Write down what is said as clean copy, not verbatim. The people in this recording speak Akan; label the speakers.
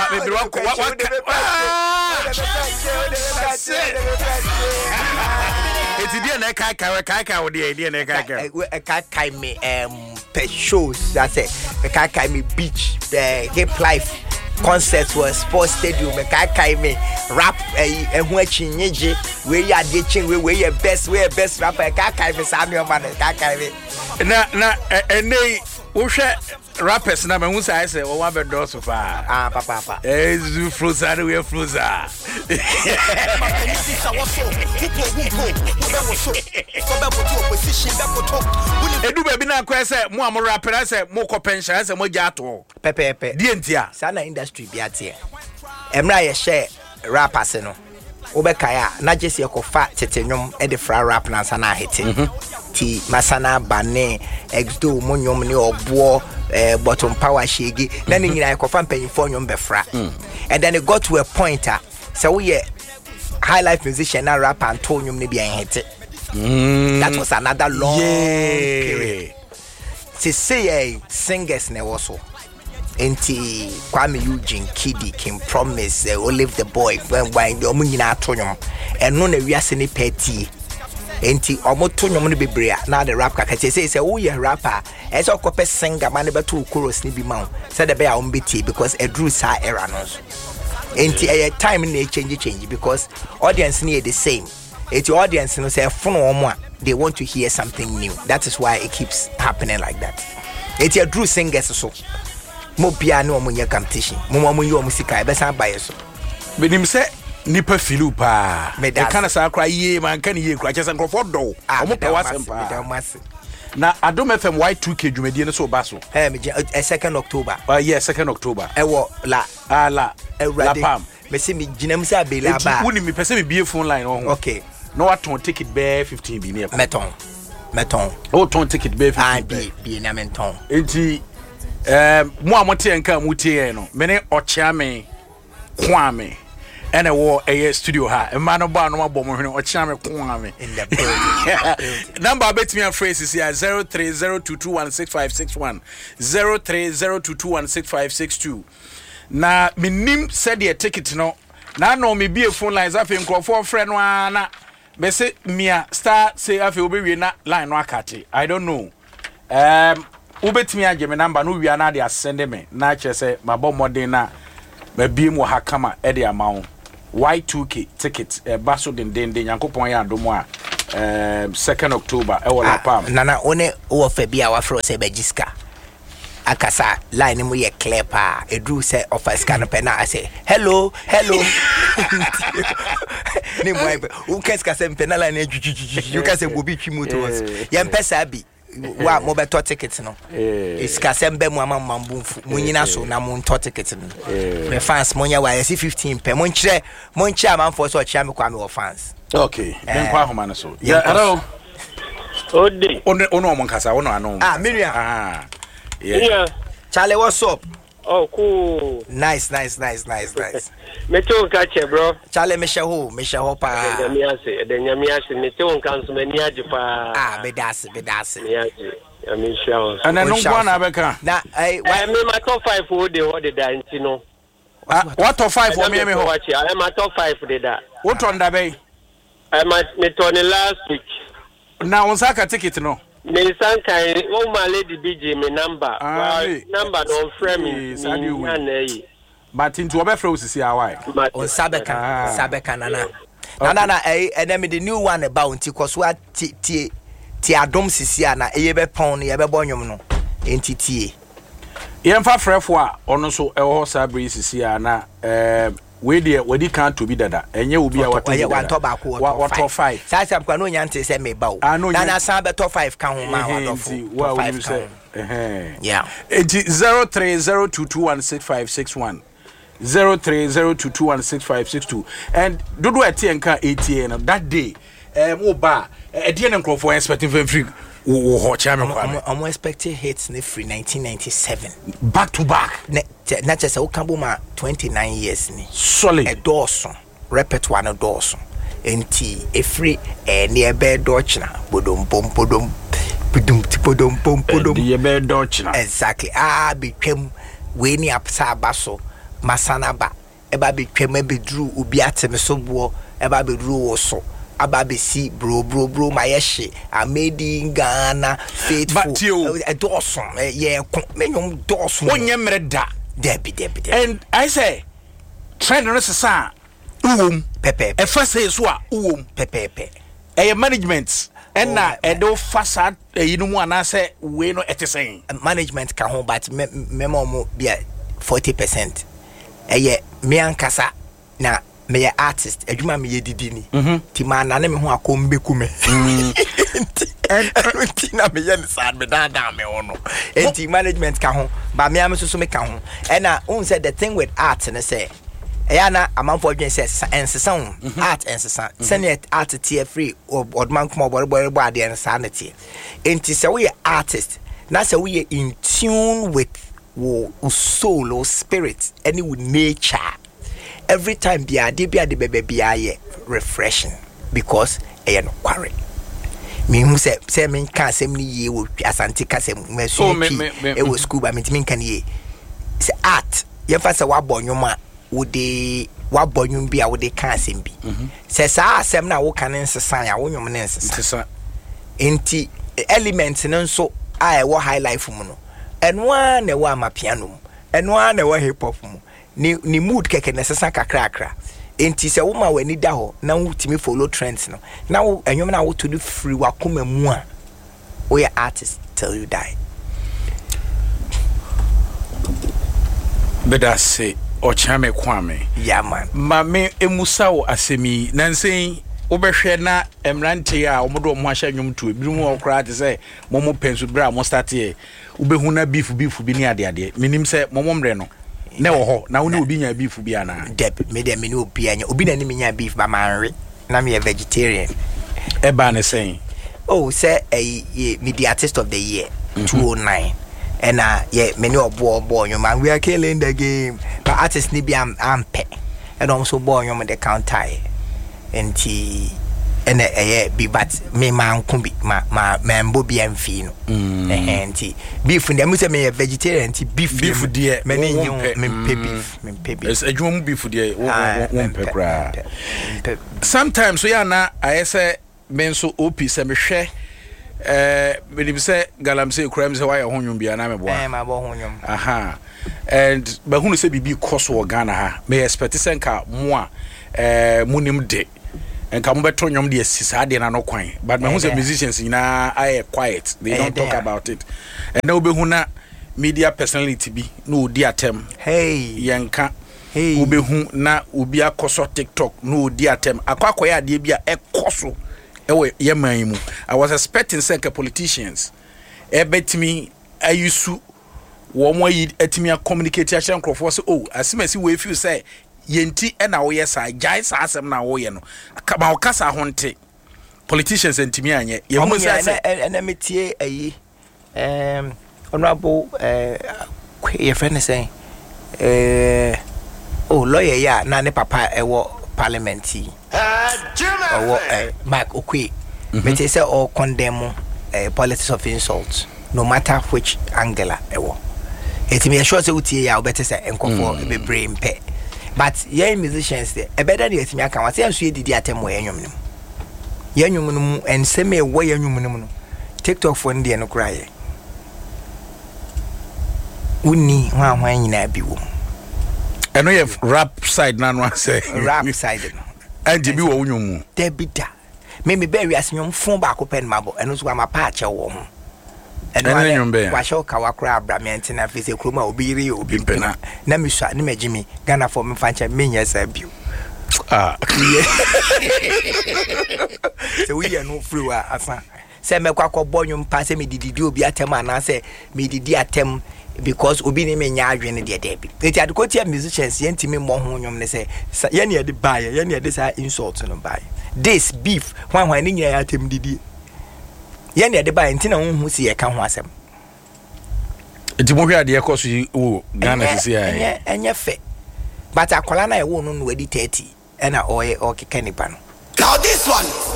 Speaker 1: It's the na kai with the idea na
Speaker 2: kai me pet shows. That's it. Kai me beach, hip life concerts was sports stadium. Kai me rap and watching yeje where you are ditching where you best rapper. Kai me Samuel man. Kai me
Speaker 1: na and they rappers na me say say o wan be do so far
Speaker 2: papa
Speaker 1: zu froza we froza edu be bi na kwa say mo am rapper say mo ko pension say mo ja to
Speaker 2: pepe
Speaker 1: die ntia
Speaker 2: sana industry bi atie emra ye share rappers no obekaya na jesi ekofa tetenwom e de fra rap na sana hete ti masana bane exdo monyom ne obo bottom power shege na ni nyina ekofa mpanyimfo nyom be fra and then it got to a point so we high life musician and rapper and tonyom ne bia hete that was another long period to say singers ne also enti Kwame Eugene Kiddy King Promise Olive the Boy when the omunyina atonyom eno na wiase ne peti enti omotonyom ne bebrea na the rap kaka say wo ye rapper e so kope singer man be to chorus ne bi ma say the be a ombeti because e drew sa era no enti a time na change because audience ne the same enti audience no say fun omo they want to hear something new. That is why it keeps happening like that. Enti a drew singers so mo bia no omunya competition mo yo musika e be san baye so
Speaker 1: benim se nipa filu pa e kana sa akra ye man kan ye kra chese nkrofo do omo pa wasem pa na Adom FM Y2K dwumedie ne so ba so
Speaker 2: me 2nd October
Speaker 1: yeah 2nd October
Speaker 2: e wo la
Speaker 1: pam
Speaker 2: me se me ginam se abela ba
Speaker 1: woni me pese me bie phone line on
Speaker 2: okay
Speaker 1: no waton ticket be 15 bi ne
Speaker 2: meton
Speaker 1: o ton ticket be 15
Speaker 2: bi na meton
Speaker 1: enti mo amote enka mutie no me ne ochiame kwame ene wo studio ha emma no ba no mabom hwene ochiame kwame
Speaker 2: in the building
Speaker 1: number betimi and phrases here 0302216561 0302216562 na minim said the ticket no na no me be phone lines afi nkrofo friend no na me say mia star say afi obewie na line no akate I don't know ubetimi age me number no wia na dey send me na che say mabom modern na ma bi mu ha kama e dey amount Y2K ticket baso den yankopon ya adomo a 2nd October e wala pam
Speaker 2: nana one wo fa bia wa fro say bejiska akasa line mu ye clear pa edru say offer scan pe na say hello ni mo ibe u keska say pe na line you can say go bi twi moto ye mpesa bi wa mo beto ticket no iska sembe mu amambambu mu nyina so na mu nto ticket no me fans mo nya wa 15 pe mo nkyere amanfo so chia me kwa me wo fans
Speaker 1: okay ben kwa homa no so yeah hello
Speaker 3: odi
Speaker 1: ono mo nkasa ono ano
Speaker 2: Miriam
Speaker 3: yeah
Speaker 2: Charlie, what's up?
Speaker 3: Oh, cool.
Speaker 2: Nice.
Speaker 3: Me too catch bro.
Speaker 2: Charlie, me shaho pa.
Speaker 3: The nyamiase me too kan so mani age pa.
Speaker 2: Me das.
Speaker 3: Me shaho.
Speaker 1: And then no one abeka.
Speaker 2: Na
Speaker 3: me my top 5 wo de da ntino.
Speaker 1: What top 5 for me ho?
Speaker 3: I am my top 5 de da.
Speaker 1: What on da be?
Speaker 3: Me turn last week.
Speaker 1: Na on saka ticket no.
Speaker 3: Me san kai o ma lady BJ me number. Number don frame me.
Speaker 1: But into obefra osisi awai.
Speaker 2: On Sabeka nana. Nana and me the new one about because what ti Adom sisi na eye be pon ye be bonyom no. Entity.
Speaker 1: Yemfa frefo a ono so e ho sabri sisi na we there we can to be dada enye obi a
Speaker 2: what top
Speaker 1: 5
Speaker 2: sai sam kwa no nyante se me bawo na san be top 5 kan ho ma wa do yeah
Speaker 1: 0302216561 0302216562 and dodo etienka 80 that day mo ba edien nkrofo expecting free wo ho chame kwa
Speaker 2: I'm expecting hits ne free 1997
Speaker 1: back to back
Speaker 2: na chese o kan bo ma 29 years ni
Speaker 1: solid
Speaker 2: e dawson repertoire no dawson enti e free ne e be dochna bodom
Speaker 1: ye be dochna
Speaker 2: exactly betwem we ni apsa abaso masanaba eba be twema be dru obi ateme so bo eba be dru wo so aba be si bro my yeshe I made in Ghana faithful dawson ye menyom dawson
Speaker 1: onye mreda
Speaker 2: debi
Speaker 1: and I say trend no sesa uwom
Speaker 2: pepe
Speaker 1: e fa say so a uwom
Speaker 2: pepe
Speaker 1: e management enna e do fasa yinu mu anase we no etesen
Speaker 2: management ka ho but memo mo bia 40% eye me ankasa na me artist adwuma me yedidi ni ti ma na me ho akombeku me and na me yen sad me da me ono enti management ka ho ba me am so me ka ho and on said the thing with art and say na amanfo adwen say ensesa art ensesa senior art tier free or man come boy ade ensa na tie enti say we artist na say we in tune with wo soul or spirit any with nature every time be ade be aye refreshing because no quarry me who say me can say me ye wo asante ka say me so e wo school ba me kan ye say art ye fa say wa bonyoma wo de wa bonyum bi a wo de kan asem bi say sa asem na wo kan nsesan ya wo nyom ne nsesan enti element no so a e wo high life mu no enwa na wo ama piano mu enwa na wo hip hop mu ni mood keke nsesan kakra enti se wo ma wani da ho na wo timi follow trends no na wo enwom na wo to do free wa koma mu a wo ya artist till you die
Speaker 1: beda say o chame kwame
Speaker 2: yeah man
Speaker 1: ma me emusa wo asemi nansen wo behwe na emrante a omodo mo ahya nwom to ebi mu okra te say momo pensu bra mo start e wo behu na beef bi ni ade minim say momo mre no na wo ho na wo ne obi nya beef bi ana
Speaker 2: deb me dem ne obi anya obi na ne me nya beef ba manre na me vegetarian
Speaker 1: e ba ne saying
Speaker 2: oh say media artist of the year 2009 and yeah many boy you man we are killing the game but artist ni be am pe and also boy you the counter and be but me man kun be ma mbo be amfi no and beef dem say me vegetarian beef
Speaker 1: there
Speaker 2: many me beef
Speaker 1: es adwom beef there won pe kra sometimes we are na I say men so op say me hwe me say galamse kram say why honwom bia na me boa
Speaker 2: ma bo honwom
Speaker 1: aha and ba hunu say bibi koso o Ghana ha me expect say nka mo a munim de nka mo beto nwom de asisa de na no kwan but me hunu say musicians na are quiet they don't talk about it and now be huna media personality bi no odi atem yenka obi hu na obi akoso TikTok no odi atem akwakoya de bia ekoso ewe yeman mu I was expecting say politicians betimi ayusu wo mo yi etimi communicate a nkrofo say oh asimasi we feel say yenti e na wo yesa jai sa asem na wo ye no kama okasa honte politicians entimi anye ye mu say
Speaker 2: enemetie ayi honorable your friend is saying oh lawyer ya na ne papa ewo parliament Mark Okwe but they say all condemn politics of insult no matter which angle ewo it me sure say utie ya better say enkofo be brain pe but ye musicians there e better dey etimi aka wa say enso edidi atem we enwom no mu enseme we enwom no TikTok for ndie no kra ye uni hwan nyina bi wo
Speaker 1: eno ye rap side na no say
Speaker 2: rap side no
Speaker 1: and bi wo unwom mu
Speaker 2: debida me bury asnyom fon ba ko pen mabo eno so ma pa ache wo ho
Speaker 1: eno
Speaker 2: wa show ka wa kra abramient na fese kroma obi ri obi pena na me swa ne magimi Ghana for me fancha me nya sa bio so we no free wa afa se me kwa ko bonwom pa se me didi obi atem ana se me didi atem because obi ne me nya adwene de debi eti adekotia musicians yentimi mo ho nwom ne se ye ne de baye ye ne de sa insult no baye this beef hwan ni nya ya atem didi ye ne de baye ntina hu si ye ka ho asem
Speaker 1: eti mo hwe ade ekoso wo Ghana sisi ai
Speaker 2: enye fe but akola na ye wo no no wadi 30 ena oye okeka nipa no
Speaker 4: now this one